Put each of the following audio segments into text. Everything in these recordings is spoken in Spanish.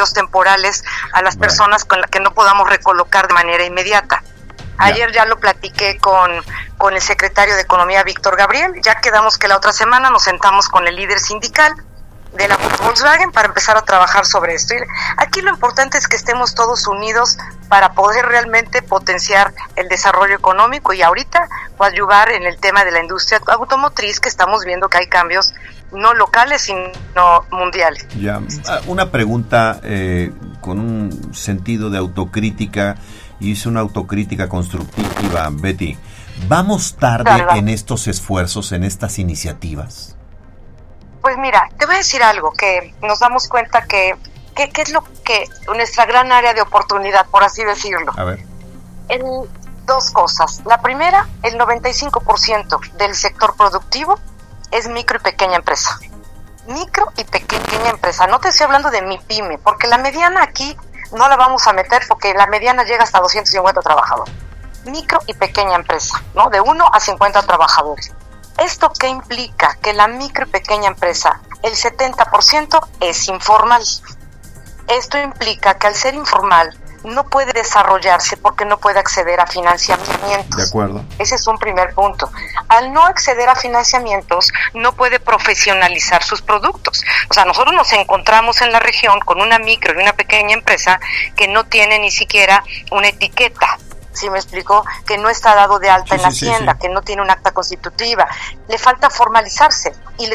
subsidios temporales a las personas con las que no podamos recolocar de manera inmediata. Ayer ya lo platiqué con el secretario de Economía, Víctor Gabriel. Ya quedamos que la otra semana nos sentamos con el líder sindical de la Volkswagen para empezar a trabajar sobre esto. Y aquí lo importante es que estemos todos unidos para poder realmente potenciar el desarrollo económico y ahorita ayudar en el tema de la industria automotriz, que estamos viendo que hay cambios no locales sino mundiales. Ya, una pregunta con un sentido de autocrítica, y es una autocrítica constructiva, Betty. ¿Vamos tarde en estos esfuerzos, en estas iniciativas? Pues mira, te voy a decir algo, que nos damos cuenta que es lo que nuestra gran área de oportunidad, por así decirlo. A ver. En dos cosas. La primera, el 95% del sector productivo es micro y pequeña empresa. Micro y pequeña empresa. No te estoy hablando de mi pyme, porque la mediana aquí no la vamos a meter porque la mediana llega hasta 250 trabajadores. Micro y pequeña empresa, ¿no? De 1 a 50 trabajadores. ¿Esto qué implica? Que la micro y pequeña empresa, el 70% es informal. Esto implica que al ser informal no puede desarrollarse porque no puede acceder a financiamientos. De acuerdo. Ese es un primer punto. Al no acceder a financiamientos, no puede profesionalizar sus productos. O sea, nosotros nos encontramos en la región con una micro y una pequeña empresa que no tiene ni siquiera una etiqueta. ¿Sí me explico? Que no está dado de alta en la Hacienda, que no tiene un acta constitutiva. Le falta formalizarse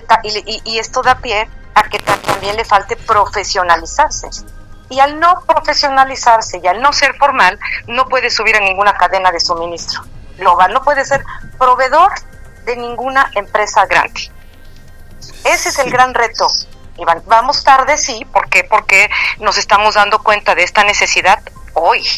y esto da pie a que también le falte profesionalizarse. Y al no profesionalizarse y al no ser formal, no puede subir a ninguna cadena de suministro global, no puede ser proveedor de ninguna empresa grande. Ese es el gran reto, Iván. Vamos tarde, sí, porque nos estamos dando cuenta de esta necesidad hoy.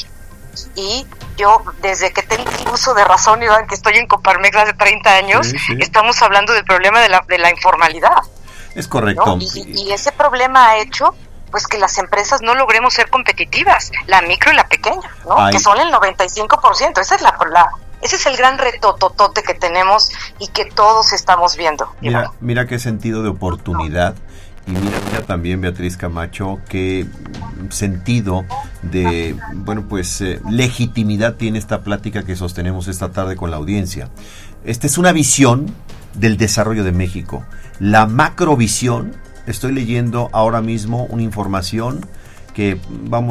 Y yo, desde que tengo uso de razón, Iván, que estoy en Coparmex hace 30 años, estamos hablando del problema de la informalidad. Es correcto. ¿No? Y ese problema ha hecho pues que las empresas no logremos ser competitivas, la micro y la pequeña, ¿no? Que son el 95%. Ese es el gran reto totote que tenemos y que todos estamos viendo. Mira qué sentido de oportunidad. Y mira también, Beatriz Camacho, qué sentido de, legitimidad tiene esta plática que sostenemos esta tarde con la audiencia. Esta es una visión del desarrollo de México. La macrovisión, estoy leyendo ahora mismo una información que,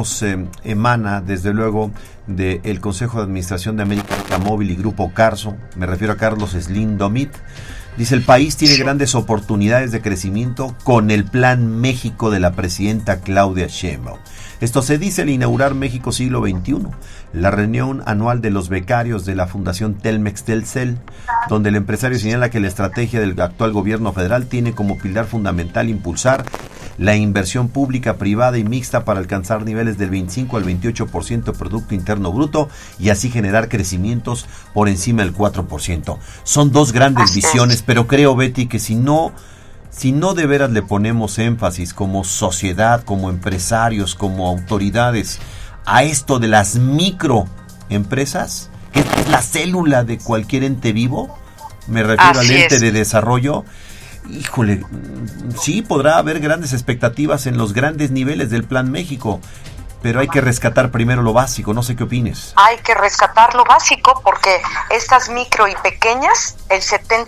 emana desde luego del Consejo de Administración de América Móvil y Grupo Carso, me refiero a Carlos Slim Domit. Dice, el país tiene grandes oportunidades de crecimiento con el Plan México de la presidenta Claudia Sheinbaum. Esto se dice al inaugurar México Siglo XXI, la reunión anual de los becarios de la Fundación Telmex Telcel, donde el empresario señala que la estrategia del actual gobierno federal tiene como pilar fundamental impulsar la inversión pública, privada y mixta para alcanzar niveles del 25 al 28% de Producto Interno Bruto y así generar crecimientos por encima del 4%. Son dos grandes visiones, pero creo, Betty, que si no de veras le ponemos énfasis como sociedad, como empresarios, como autoridades a esto de las microempresas, que es la célula de cualquier ente vivo, me refiero al ente de desarrollo, híjole, sí podrá haber grandes expectativas en los grandes niveles del Plan México, pero hay que rescatar primero lo básico, no sé qué opines. Hay que rescatar lo básico porque estas micro y pequeñas, el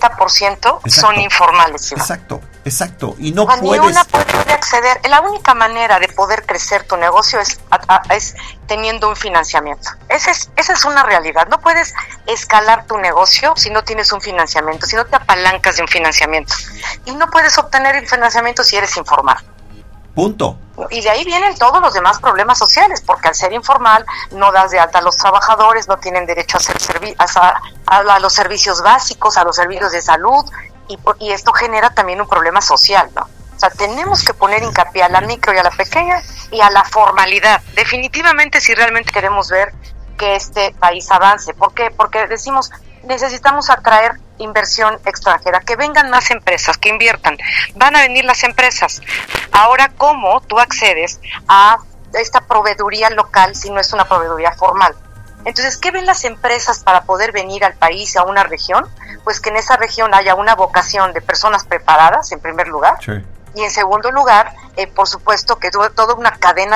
70% son informales. Exacto, y no puedes... Ni una puede acceder. La única manera de poder crecer tu negocio es teniendo un financiamiento. Esa es una realidad. No puedes escalar tu negocio si no tienes un financiamiento, si no te apalancas de un financiamiento. Y no puedes obtener el financiamiento si eres informal. Punto. Y de ahí vienen todos los demás problemas sociales, porque al ser informal no das de alta a los trabajadores, no tienen derecho a los servicios básicos, a los servicios de salud, y esto genera también un problema social, ¿no? O sea, tenemos que poner hincapié a la micro y a la pequeña y a la formalidad. Definitivamente, si realmente queremos ver que este país avance. ¿Por qué? Porque decimos, necesitamos atraer inversión extranjera, que vengan más empresas, que inviertan. Van a venir las empresas. Ahora, ¿cómo tú accedes a esta proveeduría local si no es una proveeduría formal? Entonces, ¿qué ven las empresas para poder venir al país, a una región? Pues que en esa región haya una vocación de personas preparadas, en primer lugar, y en segundo lugar, por supuesto, que toda una cadena